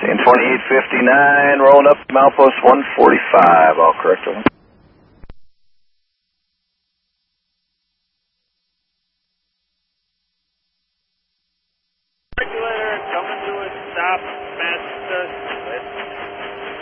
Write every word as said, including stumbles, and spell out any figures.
In twenty-eight fifty-nine, rolling up Milepost one forty-five, all correct. Over. Regulator coming to a stop.